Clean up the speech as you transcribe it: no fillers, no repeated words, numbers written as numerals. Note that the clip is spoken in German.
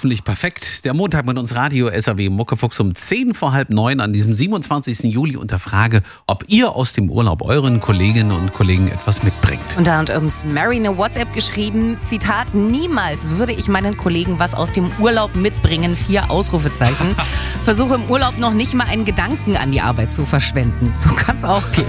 hoffentlich perfekt. Der Montag mit uns Radio SAW Muckefuchs um 8:10 an diesem 27. Juli und der Frage, ob ihr aus dem Urlaub euren Kolleginnen und Kollegen etwas mitbringt. Und da hat uns Mary eine WhatsApp geschrieben, Zitat, niemals würde ich meinen Kollegen was aus dem Urlaub mitbringen, 4 Ausrufezeichen. Versuche im Urlaub noch nicht mal einen Gedanken an die Arbeit zu verschwenden. So kann es auch gehen.